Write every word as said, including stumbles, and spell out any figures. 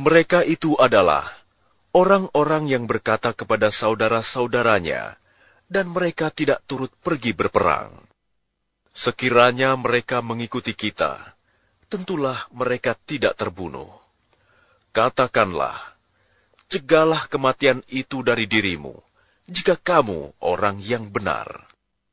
Mereka itu adalah orang-orang yang berkata kepada saudara-saudaranya, dan mereka tidak turut pergi berperang. Sekiranya mereka mengikuti kita, tentulah mereka tidak terbunuh. Katakanlah, cegahlah kematian itu dari dirimu, jika kamu orang yang benar.